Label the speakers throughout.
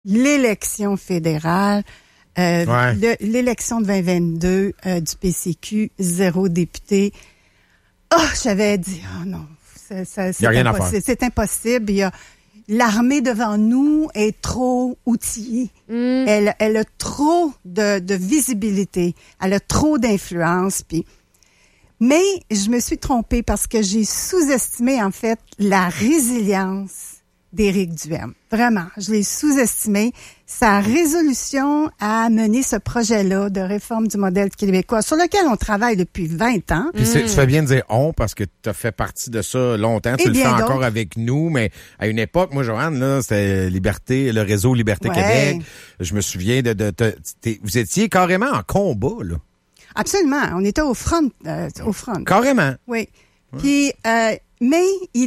Speaker 1: l'élection fédérale, l'élection de 2022 du PCQ, 0 député. J'avais dit, non, c'est
Speaker 2: rien à faire.
Speaker 1: C'est impossible. L'armée devant nous est trop outillée. Elle a trop de visibilité. Elle a trop d'influence. Mais je me suis trompée parce que j'ai sous-estimé, en fait, la résilience d'Éric Duhem. Vraiment, je l'ai sous-estimé. Sa résolution à mener ce projet-là de réforme du modèle québécois, sur lequel on travaille depuis 20 ans.
Speaker 2: Puis tu fais bien de dire « on » parce que tu as fait partie de ça longtemps. Tu le fais encore avec nous, mais à une époque, moi, Joanne, là, c'était le réseau Liberté Québec. Je me souviens vous étiez carrément en combat, là.
Speaker 1: Absolument. On était au front.
Speaker 2: Carrément.
Speaker 1: Oui. Puis, mais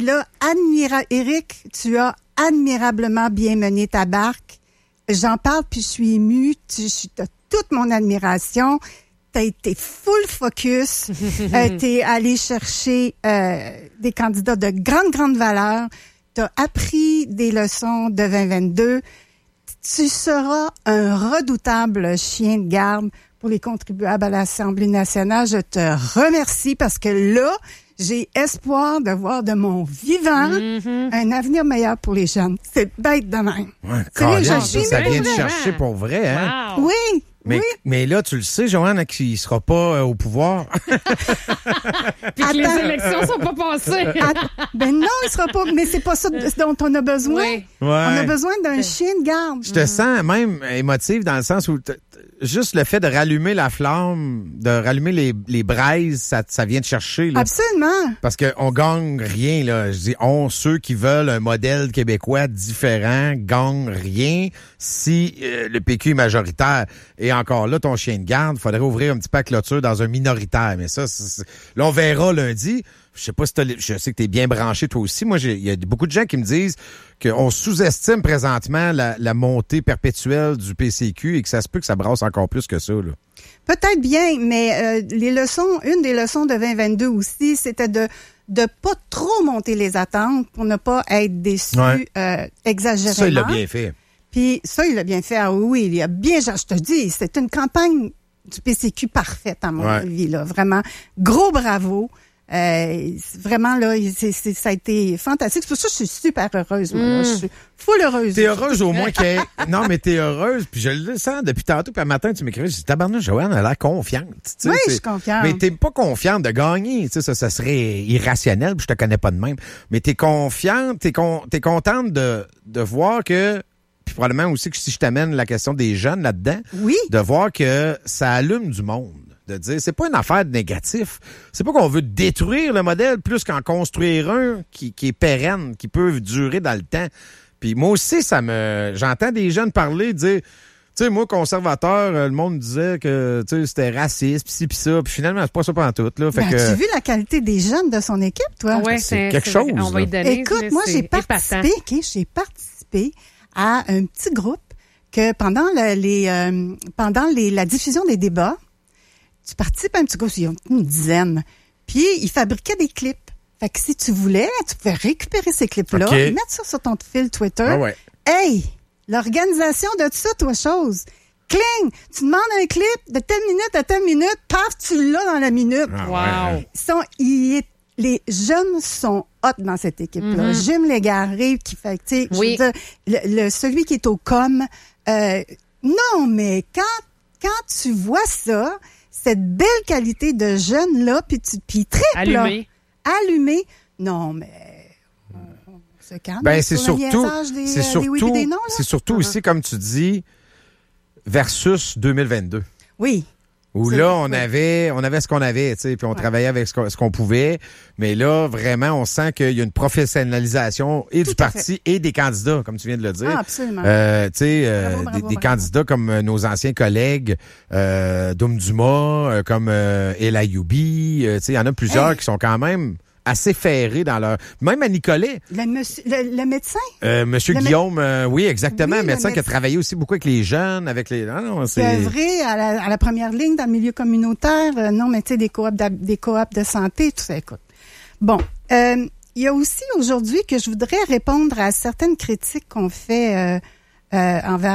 Speaker 1: Éric, tu as admirablement bien mené ta barque. J'en parle puis je suis émue. T'as toute mon admiration. T'as été full focus. T'es allé chercher des candidats de grande valeur. T'as appris des leçons de 2022. Tu seras un redoutable chien de garde pour les contribuables à l'Assemblée nationale. Je te remercie parce que là, j'ai espoir de voir de mon vivant un avenir meilleur pour les jeunes. C'est bête de même.
Speaker 2: Ouais, ça vient de chercher pour vrai, hein?
Speaker 1: Wow. Oui.
Speaker 2: Mais là, tu le sais, Joanne, qu'il ne sera pas au pouvoir.
Speaker 3: Puis que les élections sont pas passées.
Speaker 1: Non, il sera pas. Mais c'est pas ça dont on a besoin.
Speaker 3: Oui.
Speaker 1: On a besoin d'un chien de garde.
Speaker 2: Je te sens même émotive dans le sens où juste le fait de rallumer la flamme, de rallumer les braises, ça vient de chercher. Là.
Speaker 1: Absolument.
Speaker 2: Parce qu'on gagne rien, là. Je dis, ceux qui veulent un modèle québécois différent gagnent rien si le PQ est majoritaire. Et encore là, ton chien de garde, il faudrait ouvrir un petit peu la clôture dans un minoritaire. Mais ça, là, on verra lundi. Je sais pas si je sais que t'es bien branché toi aussi. Moi, il y a beaucoup de gens qui me disent qu'on sous-estime présentement la montée perpétuelle du PCQ et que ça se peut que ça brasse encore plus que ça, là.
Speaker 1: Peut-être bien, mais une des leçons de 2022 aussi, c'était de pas trop monter les attentes pour ne pas être déçu exagérément.
Speaker 2: Ça, il l'a bien fait.
Speaker 1: Puis ça, il l'a bien fait. Ah oui, il a bien, je te dis, c'est une campagne du PCQ parfaite, à mon avis, là. Vraiment, gros bravo. Vraiment, là, ça a été fantastique. C'est pour ça que je suis super heureuse, moi, là. Je suis full heureuse.
Speaker 2: T'es heureuse au moins non, mais t'es heureuse. Puis je le sens depuis tantôt. Puis un matin, tu m'écris, je dis, tabarnak, Joanne, elle a l'air confiante. T'sais,
Speaker 1: oui, je suis confiante.
Speaker 2: Mais t'es pas confiante de gagner. Tu sais, ça serait irrationnel. Puis je te connais pas de même. Mais t'es confiante, t'es contente de voir que, puis probablement aussi que si je t'amène la question des jeunes là-dedans, de voir que ça allume du monde. De dire, c'est pas une affaire de négatif. C'est pas qu'on veut détruire le modèle plus qu'en construire un qui est pérenne, qui peut durer dans le temps. Puis moi aussi, j'entends des jeunes parler, dire, tu sais, moi, conservateur, le monde disait que, tu sais, c'était raciste, pis ci, pis ça. Puis finalement, c'est pas ça pantoute, là.
Speaker 1: As-tu vu la qualité des jeunes de son équipe, toi?
Speaker 3: Ouais,
Speaker 2: c'est quelque chose.
Speaker 3: On va y donner.
Speaker 1: Écoute, moi, j'ai participé à un petit groupe que pendant la diffusion des débats, tu participes à un petit groupe, il y a une dizaine, puis ils fabriquaient des clips. Fait que si tu voulais, tu pouvais récupérer ces clips-là, mettre ça sur ton fil Twitter.
Speaker 2: Ah ouais.
Speaker 1: Hey, l'organisation de tout ça, toi, chose. Cling! Tu demandes un clip de telle minute à telle minute, paf, tu l'as dans la minute.
Speaker 3: Wow!
Speaker 1: Les jeunes sont hot dans cette équipe-là. Jim Légaré qui fait, tu sais, je veux dire, celui qui est au com. Non, mais quand tu vois ça, cette belle qualité de jeunes-là, puis très allumé. Non, mais on se calme.
Speaker 2: Ben, c'est surtout ici, comme tu dis, versus 2022.
Speaker 1: Oui.
Speaker 2: Où là, on avait ce qu'on avait, tu sais, puis on travaillait avec ce qu'on pouvait. Mais là, vraiment, on sent qu'il y a une professionnalisation et du parti et des candidats, comme tu viens de le dire.
Speaker 1: Ah, absolument.
Speaker 2: Tu sais, des candidats comme nos anciens collègues, Doum Dumas, comme El Ayoubi, tu sais, il y en a plusieurs qui sont quand même assez ferrés dans leur... Même à Nicolet.
Speaker 1: Le médecin?
Speaker 2: Monsieur Guillaume, oui, exactement. Oui, médecin qui a travaillé aussi beaucoup avec les jeunes, avec les...
Speaker 1: C'est vrai, à la première ligne dans le milieu communautaire. Non, mais tu sais, des coops de santé, tout ça, écoute. Bon, il y a aussi aujourd'hui que je voudrais répondre à certaines critiques qu'on fait envers